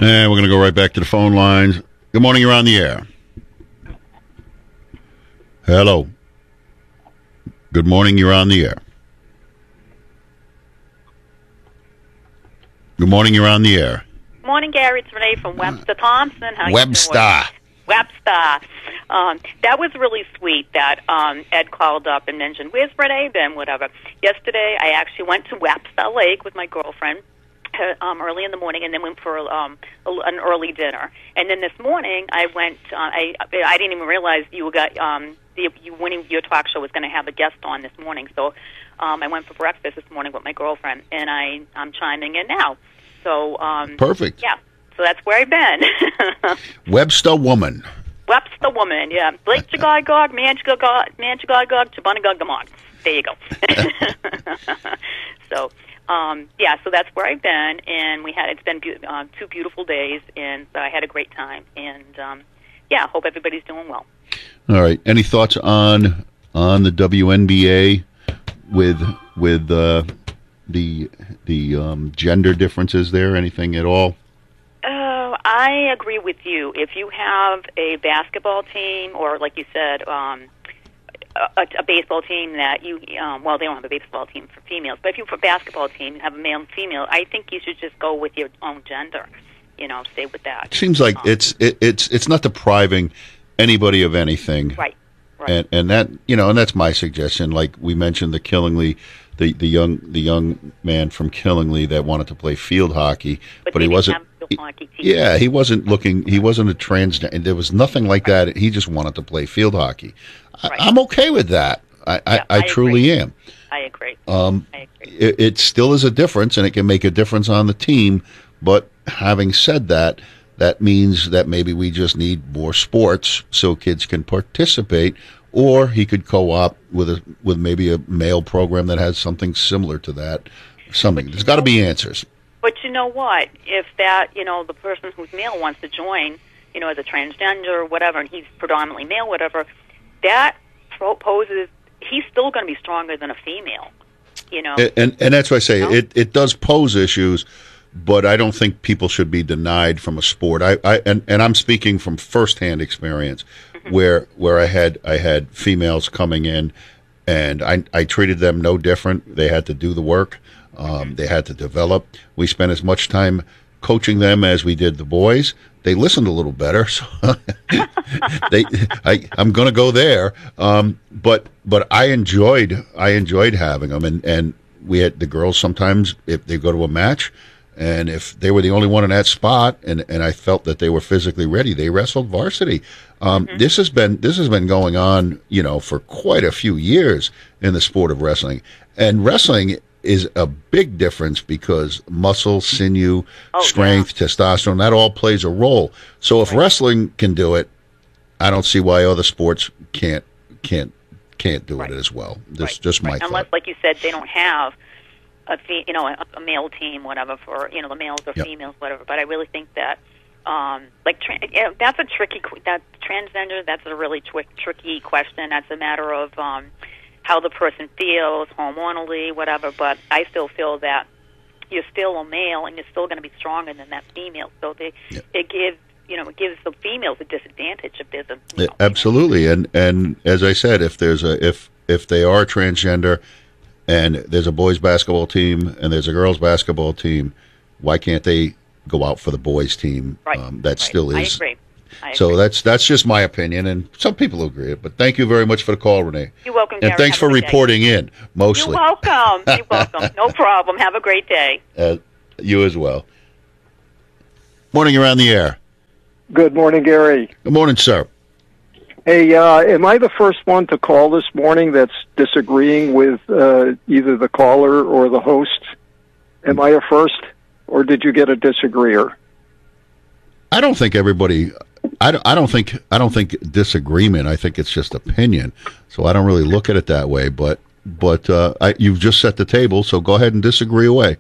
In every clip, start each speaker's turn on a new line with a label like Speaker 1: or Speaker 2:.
Speaker 1: And we're going to go right back to the phone lines. Good morning, you're on the air. Hello. Good morning, you're on the air. Good morning, you're on the air.
Speaker 2: Morning, Gary. It's Renee from Webster Thompson. How
Speaker 1: Webster.
Speaker 2: You doing? Webster. That was really sweet that Ed called up and mentioned, where's Renee been, whatever. Yesterday, I actually went to Webster Lake with my girlfriend early in the morning, and then went for an early dinner. And then this morning, I went. I didn't even realize you got your talk show was going to have a guest on this morning. So I went for breakfast this morning with my girlfriend, and I'm chiming in now. So
Speaker 1: perfect.
Speaker 2: Yeah. So that's where I've been.
Speaker 1: Webster woman.
Speaker 2: Webster woman, yeah. Blake Chagagog, Manchagagog, Chabunagoggamog. There you go. So, so that's where I've been, and it's been 2 beautiful days, and I had a great time, and hope everybody's doing well.
Speaker 1: All right. Any thoughts on the WNBA with the gender differences there? Anything at all?
Speaker 2: I agree with you. If you have a basketball team, or like you said, a baseball team that they don't have a baseball team for females, but if you have a basketball team and have a male and female, I think you should just go with your own gender. Stay with that.
Speaker 1: It seems like it's not depriving anybody of anything,
Speaker 2: right?
Speaker 1: And that and that's my suggestion. Like we mentioned, the Killingly, the young man from Killingly that wanted to play field hockey, but he wasn't. Yeah, he wasn't looking. He wasn't a transgender. There was nothing like that. He just wanted to play field hockey.
Speaker 2: Right.
Speaker 1: I'm okay with that. I truly am.
Speaker 2: I agree.
Speaker 1: It still is a difference, and it can make a difference on the team. But having said that, that means that maybe we just need more sports so kids can participate. Or he could co-op with maybe a male program that has something similar to that. Something. There's got to be answers.
Speaker 2: But you know what? If that, the person who's male wants to join, as a transgender or whatever, and he's predominantly male, whatever, that poses, he's still going to be stronger than a female,
Speaker 1: And that's why I say it does pose issues, but I don't think people should be denied from a sport. And I'm speaking from firsthand experience, where I had females coming in, and I treated them no different. They had to do the work. They had to develop. We spent as much time coaching them as we did the boys. They listened a little better, so I'm going to go there. But I enjoyed having them, and we had the girls sometimes if they go to a match, and if they were the only one in that spot, and I felt that they were physically ready, they wrestled varsity. This has been going on, for quite a few years in the sport of wrestling, and wrestling is a big difference because muscle, sinew, strength, testosterone, that all plays a role. So if wrestling can do it, I don't see why other sports can't do it as well. That's just my thought.
Speaker 2: Unless, like you said, they don't have a male team, whatever, for the males or females, whatever. But I really think that that's a tricky. That transgender, that's a really tricky question. That's a matter of how the person feels hormonally, whatever. But I still feel that you're still a male and you're still going to be stronger than that female. So it gives the females a disadvantage if there's a
Speaker 1: absolutely. And as I said, if they are transgender and there's a boys basketball team and there's a girls basketball team, why can't they go out for the boys team? That still is.
Speaker 2: I agree.
Speaker 1: So that's just my opinion, and some people agree. But thank you very much for the call, Renee.
Speaker 2: You're welcome,
Speaker 1: and
Speaker 2: Gary.
Speaker 1: thanks for reporting in. Mostly.
Speaker 2: You're welcome. You're welcome. No problem. Have a great day.
Speaker 1: You as well. Morning, you're on the air.
Speaker 3: Good morning, Gary.
Speaker 1: Good morning, sir.
Speaker 3: Hey, am I the first one to call this morning that's disagreeing with either the caller or the host? Am I a first, or did you get a disagreeer?
Speaker 1: I don't think everybody. I don't think disagreement. I think it's just opinion. So I don't really look at it that way. But you've just set the table, so go ahead and disagree away.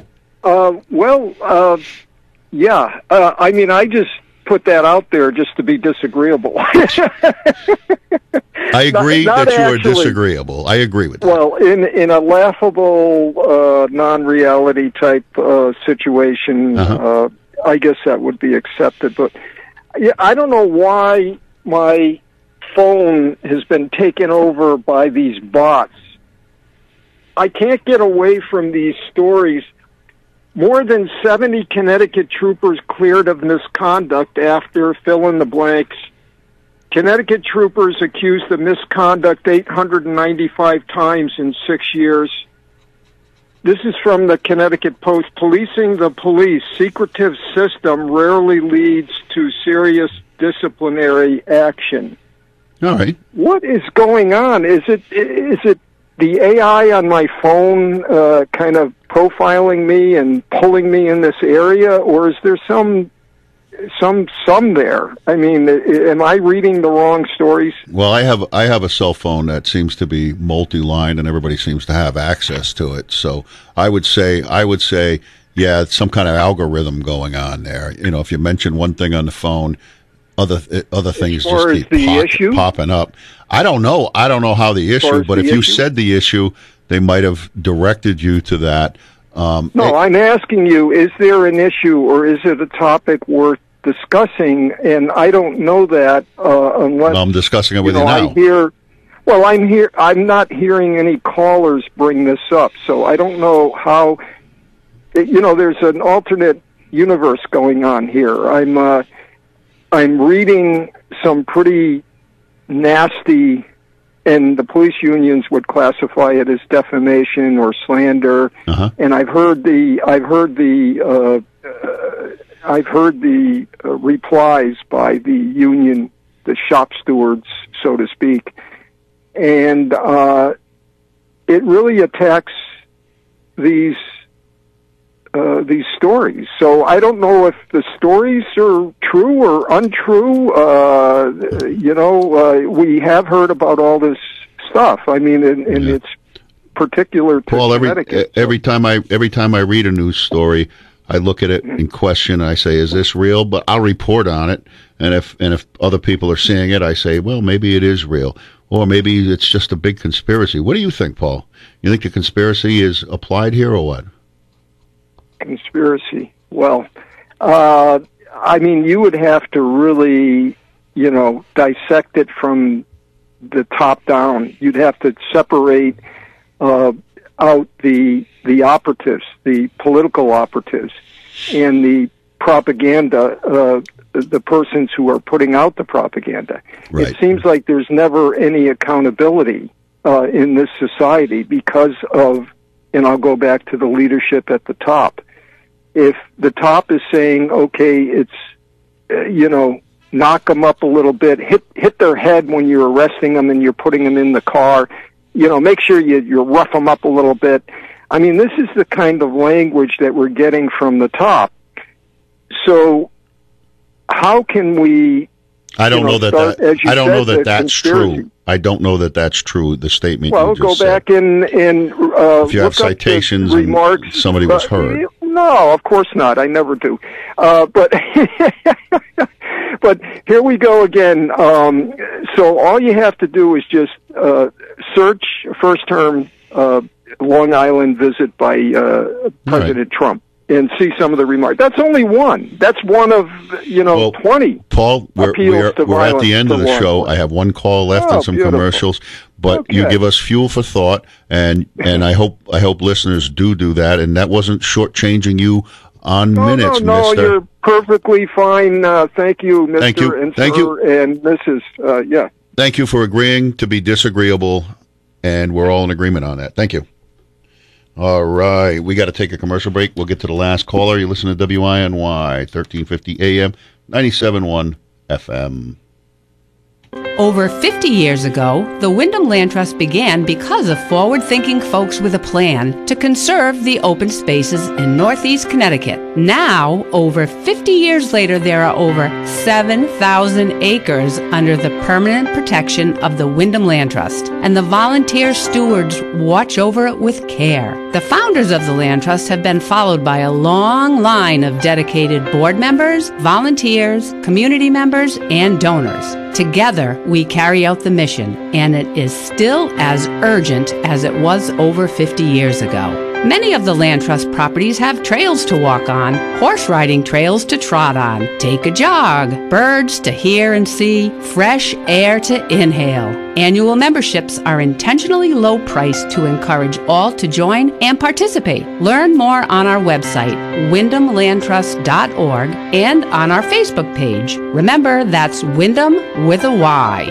Speaker 3: Yeah. I mean, I just put that out there just to be disagreeable.
Speaker 1: I agree that you are disagreeable. I agree with that.
Speaker 3: Well, in a laughable, non-reality type situation, I guess that would be accepted. But yeah, I don't know why my phone has been taken over by these bots. I can't get away from these stories. More than 70 Connecticut troopers cleared of misconduct after fill in the blanks. Connecticut troopers accused of misconduct 895 times in 6 years. This is from the Connecticut Post. Policing the police, secretive system rarely leads to serious disciplinary action.
Speaker 1: All right.
Speaker 3: What is going on? Is it the AI on my phone kind of profiling me and pulling me in this area, or is there some there? I mean, am I reading the wrong stories?
Speaker 1: Well, I have a cell phone that seems to be multi-line, and everybody seems to have access to it. So I would say, yeah, it's some kind of algorithm going on there. You know, if you mention one thing on the phone, other things just keep popping up. I don't know how the issue, but if you said the issue, they might have directed you to that.
Speaker 3: No, I'm asking you, is there an issue, or is it a topic worth discussing? And I don't know that unless...
Speaker 1: Well, I'm discussing it with you now.
Speaker 3: I'm not hearing any callers bring this up, so I don't know how... there's an alternate universe going on here. I'm reading some pretty nasty, and the police unions would classify it as defamation or slander. Uh-huh. And I've heard the replies by the union, the shop stewards, so to speak, and it really attacks these stories. So I don't know if the stories are true or untrue. We have heard about all this stuff. I mean, and it's particular to Connecticut.
Speaker 1: Every time I read a news story, I look at it in question and I say, "Is this real?" But I'll report on it, and if other people are seeing it, I say, "Well, maybe it is real, or maybe it's just a big conspiracy." What do you think, Paul? You think the conspiracy is applied here, or what?
Speaker 3: Conspiracy. Well, I mean, you would have to really, dissect it from the top down. You'd have to separate out the operatives, the political operatives, and the propaganda, the persons who are putting out the propaganda. Right. It seems like there's never any accountability in this society because of, and I'll go back to the leadership at the top. If the top is saying, okay, it's, knock them up a little bit, hit their head when you're arresting them and you're putting them in the car, make sure you rough them up a little bit. I mean, this is the kind of language that we're getting from the top. So how can we...
Speaker 1: I don't know that that's true. I don't know that that's true, the statement you just
Speaker 3: go back and
Speaker 1: if you have citations and remarks, somebody was heard.
Speaker 3: No, of course not. I never do. But but here we go again. So all you have to do is just search first term Long Island visit by President Trump. And see some of the remarks. That's only one. That's one of 20.
Speaker 1: Paul, we're at the end of the show. I have one call left and some commercials, but you give us fuel for thought, and I hope listeners do that. And that wasn't shortchanging you on minutes,
Speaker 3: No,
Speaker 1: Mister.
Speaker 3: You're perfectly fine. Thank you, Mister and Sir and Mrs. Yeah.
Speaker 1: Thank you for agreeing to be disagreeable, and we're all in agreement on that. Thank you. All right, we got to take a commercial break. We'll get to the last caller. You listen to WINY, 1350 AM, 97.1 FM.
Speaker 4: Over 50 years ago, the Wyndham Land Trust began because of forward-thinking folks with a plan to conserve the open spaces in Northeast Connecticut. Now, over 50 years later, there are over 7,000 acres under the permanent protection of the Wyndham Land Trust, and the volunteer stewards watch over it with care. The founders of the Land Trust have been followed by a long line of dedicated board members, volunteers, community members, and donors. Together, we carry out the mission, and it is still as urgent as it was over 50 years ago. Many of the land trust properties have trails to walk on, horse riding trails to trot on, take a jog, birds to hear and see, fresh air to inhale. Annual memberships are intentionally low priced to encourage all to join and participate. Learn more on our website, wyndhamlandtrust.org, and on our Facebook page. Remember, that's Wyndham with a Y.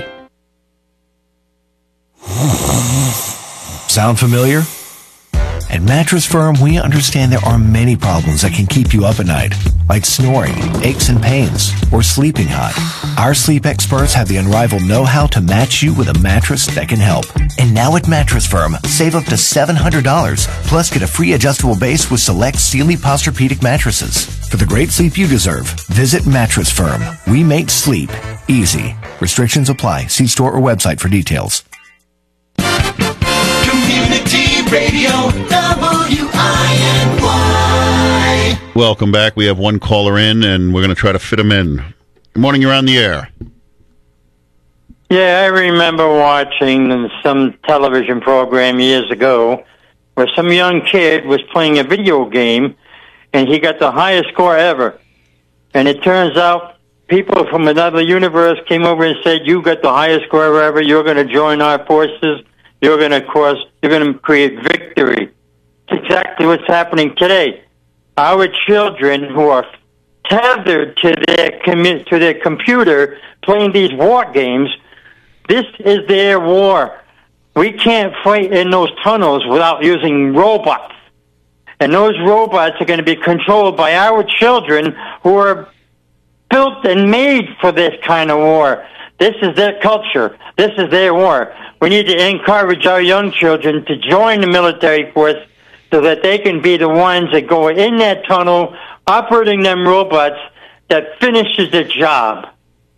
Speaker 5: Sound familiar? At Mattress Firm, we understand there are many problems that can keep you up at night, like snoring, aches and pains, or sleeping hot. Our sleep experts have the unrivaled know-how to match you with a mattress that can help. And now at Mattress Firm, save up to $700, plus get a free adjustable base with select Sealy Posturepedic mattresses. For the great sleep you deserve, visit Mattress Firm. We make sleep easy. Restrictions apply. See store or website for details.
Speaker 6: Community Radio, WINY.
Speaker 1: Welcome back. We have one caller in, and we're going to try to fit him in. Good morning. You're on the air.
Speaker 7: Yeah, I remember watching some television program years ago where some young kid was playing a video game, and he got the highest score ever. And it turns out people from another universe came over and said, "You got the highest score ever. You're going to join our forces. You're going to create victory." It's exactly what's happening today. Our children who are tethered to their computer playing these war games, this is their war. We can't fight in those tunnels without using robots. And those robots are going to be controlled by our children who are built and made for this kind of war. This is their culture. This is their war. We need to encourage our young children to join the military force so that they can be the ones that go in that tunnel, operating them robots that finishes the job.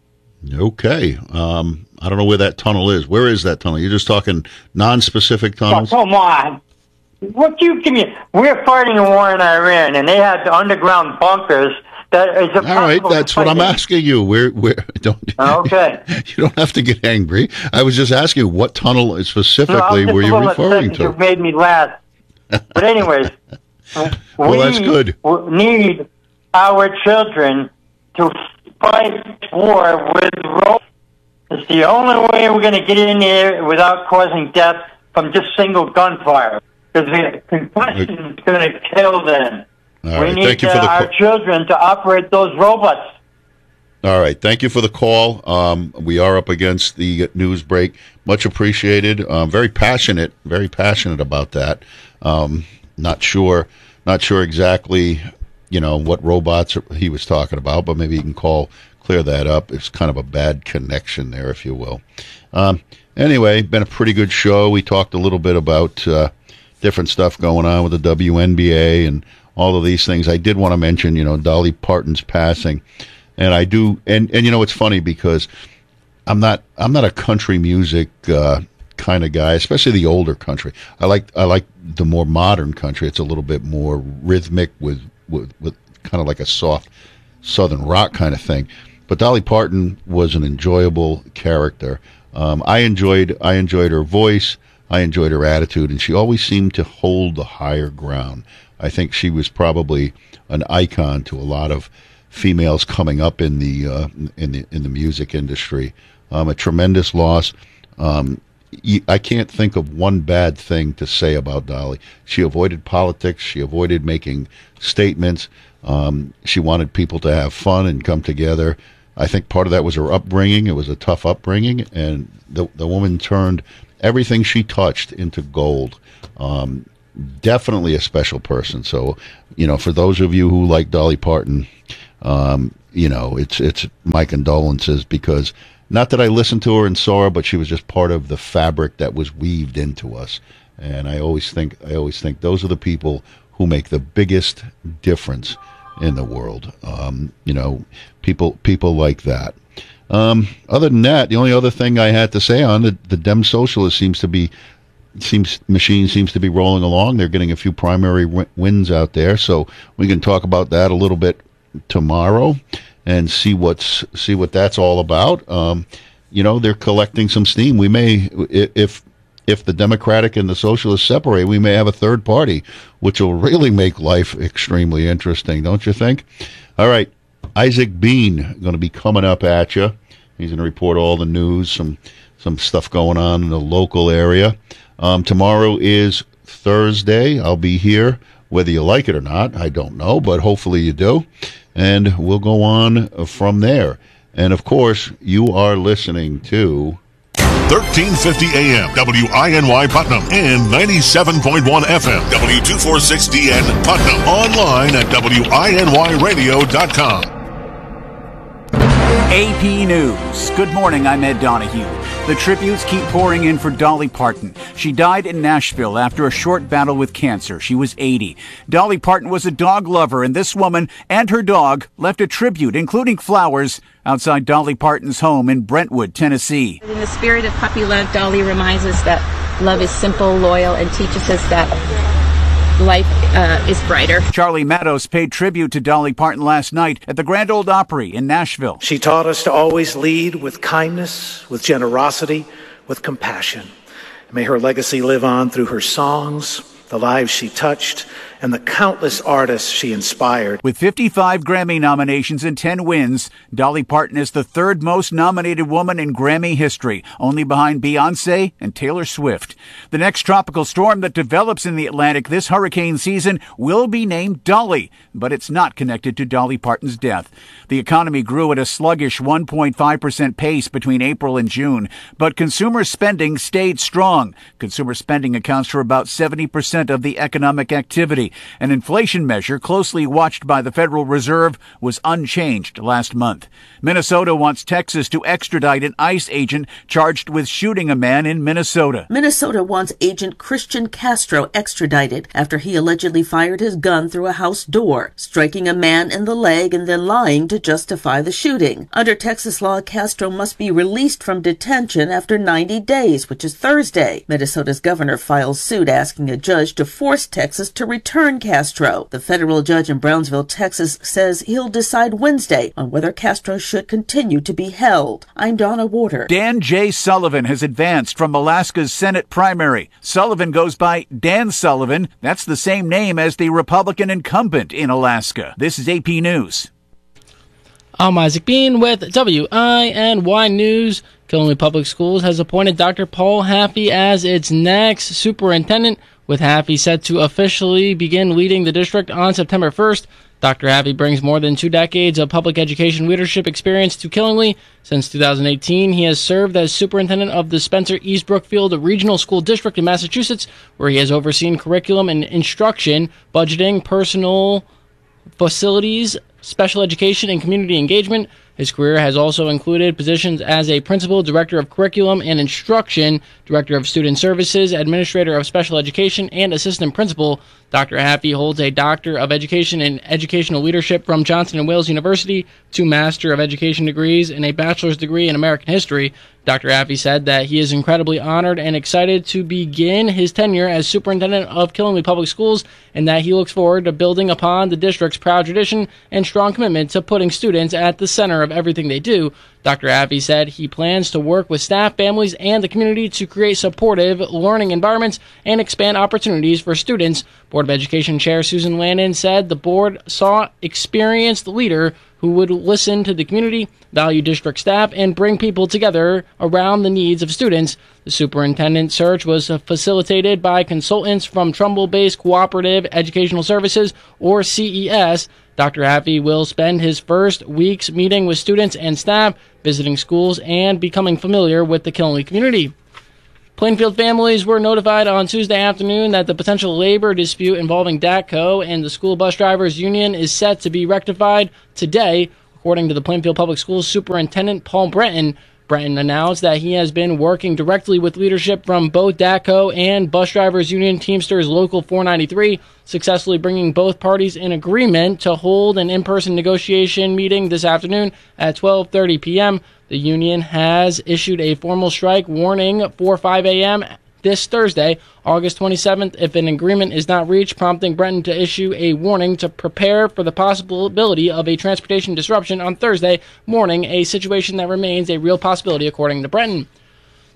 Speaker 1: Okay. I don't know where that tunnel is. Where is that tunnel? You're just talking non-specific tunnels?
Speaker 7: Oh, come on. What you give me? We're fighting a war in Iran, and they had underground bunkers. That is
Speaker 1: all right, that's what I'm asking you. Where don't
Speaker 7: okay?
Speaker 1: You don't have to get angry. I was just asking you what tunnel specifically were you referring to?
Speaker 7: You made me laugh. But anyways,
Speaker 1: well, that's good.
Speaker 7: We need our children to fight war with robots. It's the only way we're going to get in there without causing death from just single gunfire. Because the concussion is going to kill them.
Speaker 1: All right.
Speaker 7: We need our children to operate those robots.
Speaker 1: All right. Thank you for the call. We are up against the news break. Much appreciated. Very passionate about that. Not sure exactly, what robots he was talking about, but maybe you can clear that up. It's kind of a bad connection there, if you will. Anyway, been a pretty good show. We talked a little bit about different stuff going on with the WNBA and all of these things. I did want to mention, Dolly Parton's passing, and I do, and it's funny because I'm not a country music kind of guy, especially the older country. I like the more modern country. It's a little bit more rhythmic with kind of like a soft southern rock kind of thing. But Dolly Parton was an enjoyable character. I enjoyed her voice. I enjoyed her attitude, and she always seemed to hold the higher ground. I think she was probably an icon to a lot of females coming up in the music industry. A tremendous loss. I can't think of one bad thing to say about Dolly. She avoided politics. She avoided making statements. She wanted people to have fun and come together. I think part of that was her upbringing. It was a tough upbringing, and the woman turned everything she touched into gold. Definitely a special person. So, for those of you who like Dolly Parton, it's my condolences, because not that I listened to her and saw her, but she was just part of the fabric that was weaved into us. And I always think those are the people who make the biggest difference in the world. People like that. Other than that, the only other thing I had to say on the Dem Socialist machine seems to be rolling along. They're getting a few primary wins out there, so we can talk about that a little bit tomorrow and see what that's all about. They're collecting some steam. We may, if if the Democratic and the Socialists separate, we may have a third party, which will really make life extremely interesting, don't you think? All right, Isaac Bean going to be coming up at you. He's going to report all the news, some stuff going on in the local area. Tomorrow is Thursday. I'll be here, whether you like it or not. I don't know, but hopefully you do. And we'll go on from there. And, of course, you are listening to
Speaker 8: 1350 AM, WINY Putnam, and 97.1 FM, W246DN Putnam. Online at WINYradio.com.
Speaker 9: AP News. Good morning, I'm Ed Donahue. The tributes keep pouring in for Dolly Parton. She died in Nashville after a short battle with cancer. She was 80. Dolly Parton was a dog lover, and this woman and her dog left a tribute, including flowers, outside Dolly Parton's home in Brentwood, Tennessee.
Speaker 10: In the spirit of puppy love, Dolly reminds us that love is simple, loyal, and teaches us that life is brighter.
Speaker 9: Charlie Matos paid tribute to Dolly Parton last night at the Grand Ole Opry in Nashville.
Speaker 11: She taught us to always lead with kindness, with generosity, with compassion. May her legacy live on through her songs, the lives she touched, and the countless artists she inspired.
Speaker 9: With 55 Grammy nominations and 10 wins, Dolly Parton is the third most nominated woman in Grammy history, only behind Beyoncé and Taylor Swift. The next tropical storm that develops in the Atlantic this hurricane season will be named Dolly, but it's not connected to Dolly Parton's death. The economy grew at a sluggish 1.5% pace between April and June, but consumer spending stayed strong. Consumer spending accounts for about 70% of the economic activity. An inflation measure closely watched by the Federal Reserve was unchanged last month. Minnesota wants Texas to extradite an ICE agent charged with shooting a man in Minnesota.
Speaker 12: Minnesota wants Agent Christian Castro extradited after he allegedly fired his gun through a house door, striking a man in the leg and then lying to justify the shooting. Under Texas law, Castro must be released from detention after 90 days, which is Thursday. Minnesota's governor files suit asking a judge to force Texas to return Castro. The federal judge in Brownsville, Texas, says he'll decide Wednesday on whether Castro should continue to be held. I'm Donna Warder.
Speaker 9: Dan J. Sullivan has advanced from Alaska's Senate primary. Sullivan goes by Dan Sullivan. That's the same name as the Republican incumbent in Alaska. This is AP News.
Speaker 13: I'm Isaac Bean with WINY News. Killenly Public Schools has appointed Dr. Paul Haffey as its next superintendent, with Haffey set to officially begin leading the district on September 1st. Dr. Haffey brings more than 2 decades of public education leadership experience to Killenly. Since 2018, he has served as superintendent of the Spencer East Brookfield Regional School District in Massachusetts, where he has overseen curriculum and instruction, budgeting, personal facilities, special education, and community engagement. His career has also included positions as a principal, director of curriculum and instruction, director of student services, administrator of special education, and assistant principal. Dr. Haffey holds a Doctor of Education in Educational Leadership from Johnson & Wales University, 2 Master of Education degrees, and a bachelor's degree in American History. Dr. Haffey said that he is incredibly honored and excited to begin his tenure as superintendent of Killenly Public Schools, and that he looks forward to building upon the district's proud tradition and strong commitment to putting students at the center of everything they do. Dr. Haffey said he plans to work with staff, families, and the community to create supportive learning environments and expand opportunities for students. Board of Education Chair Susan Landon said the board saw experienced leader who would listen to the community, value district staff, and bring people together around the needs of students. The superintendent search was facilitated by consultants from Trumbull-based Cooperative Educational Services, or CES. Dr. Haffey will spend his first weeks meeting with students and staff, visiting schools, and becoming familiar with the Killenly community. Plainfield families were notified on Tuesday afternoon that the potential labor dispute involving DATCO and the School Bus Drivers Union is set to be rectified today, according to the Plainfield Public Schools Superintendent Paul Breton. Breton announced that he has been working directly with leadership from both DATCO and Bus Drivers Union Teamsters Local 493, successfully bringing both parties in agreement to hold an in-person negotiation meeting this afternoon at 12:30 p.m. The union has issued a formal strike warning for 5 a.m. this Thursday, August 27th, if an agreement is not reached, prompting Breton to issue a warning to prepare for the possibility of a transportation disruption on Thursday morning, a situation that remains a real possibility, according to Breton.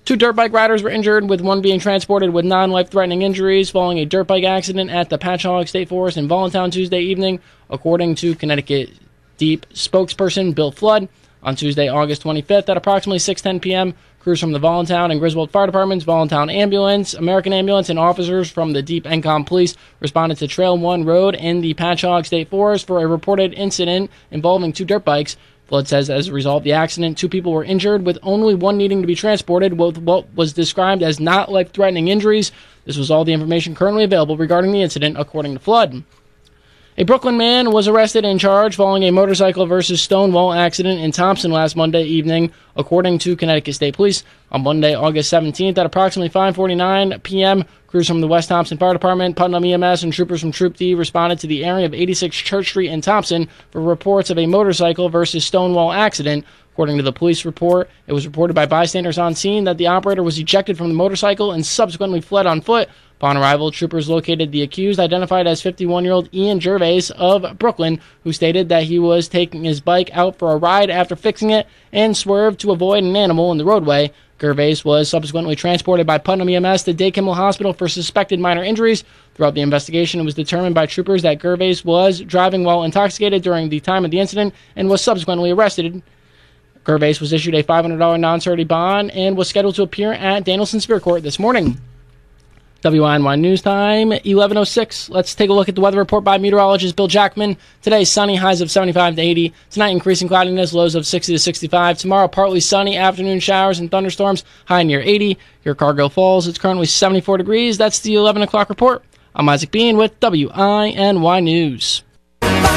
Speaker 13: 2 dirt bike riders were injured, with one being transported with non-life-threatening injuries following a dirt bike accident at the Patchogue State Forest in Voluntown Tuesday evening, according to Connecticut Deep spokesperson Bill Flood. On Tuesday, August 25th, at approximately 6:10 p.m., crews from the Voluntown and Griswold Fire Departments, Voluntown Ambulance, American Ambulance, and officers from the Deep NCOM Police responded to Trail 1 Road in the Patchogue State Forest for a reported incident involving 2 dirt bikes. Flood says as a result of the accident, 2 people were injured, with only one needing to be transported with what was described as not life-threatening injuries. This was all the information currently available regarding the incident, according to Flood. A Brooklyn man was arrested and charged following a motorcycle versus Stonewall accident in Thompson last Monday evening, according to Connecticut State Police. On Monday, August 17th, at approximately 5:49 p.m., crews from the West Thompson Fire Department, Putnam EMS, and troopers from Troop D responded to the area of 86 Church Street in Thompson for reports of a motorcycle versus Stonewall accident. According to the police report, it was reported by bystanders on scene that the operator was ejected from the motorcycle and subsequently fled on foot. Upon arrival, troopers located the accused, identified as 51-year-old Ian Gervais of Brooklyn, who stated that he was taking his bike out for a ride after fixing it and swerved to avoid an animal in the roadway. Gervais was subsequently transported by Putnam EMS to Day Kimmel Hospital for suspected minor injuries. Throughout the investigation, it was determined by troopers that Gervais was driving while intoxicated during the time of the incident and was subsequently arrested. Gervais was issued a $500 non-surety bond and was scheduled to appear at Danielson Superior Court this morning. WINY News Time, 11:06. Let's take a look at the weather report by meteorologist Bill Jackman. Today, sunny, highs of 75 to 80. Tonight, increasing cloudiness, lows of 60 to 65. Tomorrow, partly sunny, afternoon showers and thunderstorms, high near 80. Here, Cargill Falls, it's currently 74 degrees. That's the 11 o'clock report. I'm Isaac Bean with WINY News.